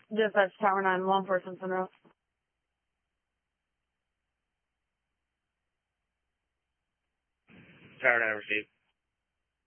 Dispatch Tower 9, law enforcement center. Tower 9 received.